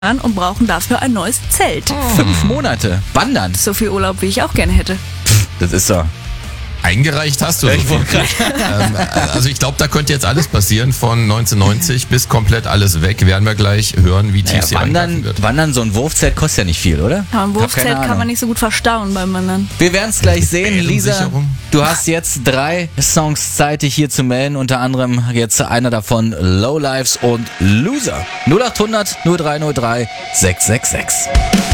und brauchen dafür ein neues Zelt. 5 Monate. Wandern. So viel Urlaub, wie ich auch gerne hätte. Das ist so. Eingereicht hast du so viel. Also ich glaube, da könnte jetzt alles passieren, von 1990 bis komplett alles weg. Werden wir gleich hören, wie tief sie eingreifen wird. Wandern, so ein Wurfzelt kostet ja nicht viel, oder? Aber ein Wurfzelt Hab keine kann man Ahnung. nicht so gut verstauen beim Wandern. Wir werden es gleich sehen. Lisa, Bellensicherung. du hast jetzt 3 Songs Zeit, dich hier zu melden. Unter anderem jetzt einer davon, Lowlifes und Loser. 0800 0303 666.